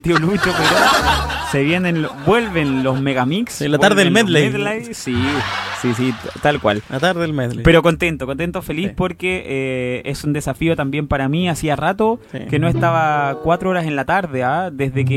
tío Lucho, pero se vienen, vuelven los megamix. En la tarde del medley. Sí, tal cual. La tarde del medley. Pero contento, feliz, Sí. porque es un desafío también para mí. Hacía rato que no estaba 4 horas en la tarde, desde que